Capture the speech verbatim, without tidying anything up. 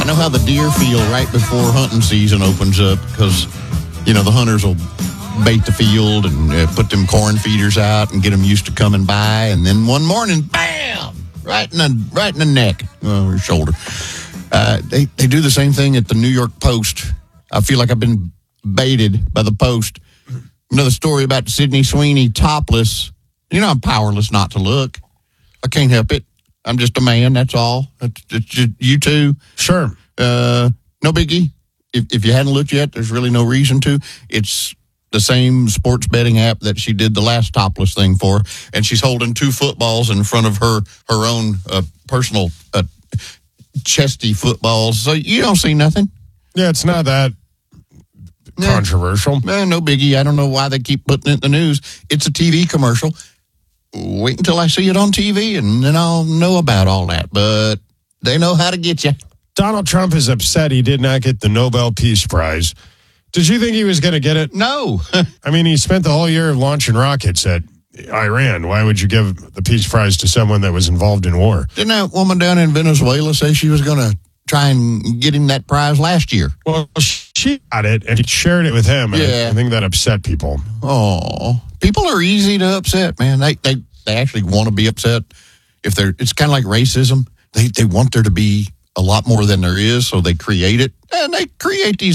know how the deer feel right before hunting season opens up because, you know, the hunters will bait the field and uh, put them corn feeders out and get them used to coming by. And then one morning, bam, right in the, right in the neck uh, or shoulder. Uh, they, they do the same thing at the New York Post. I feel like I've been baited by the Post. Another story about Sydney Sweeney topless. You know, I'm powerless not to look. I can't help it. I'm just a man, that's all. It's, it's just, you too. Sure. Uh, no biggie. If, if you hadn't looked yet, there's really no reason to. It's the same sports betting app that she did the last topless thing for, and she's holding two footballs in front of her her own uh, personal uh, chesty footballs. So you don't see nothing. Yeah, it's not that Yeah. controversial. Eh, no biggie. I don't know why they keep putting it in the news. It's a T V commercial. Wait until I see it on T V, and then I'll know about all that. But they know how to get you. Donald Trump is upset he did not get the Nobel Peace Prize. Did you think he was going to get it? No. I mean, he spent the whole year launching rockets at Iran. Why would you give the Peace Prize to someone that was involved in war? Didn't that woman down in Venezuela say she was going to try and get him that prize last year? Well, she got it and shared it with him. And Yeah. I think that upset people. Oh, people are easy to upset, man. They they they actually want to be upset. If they're, it's kind of like racism. They they want there to be a lot more than there is, so they create it, and they create these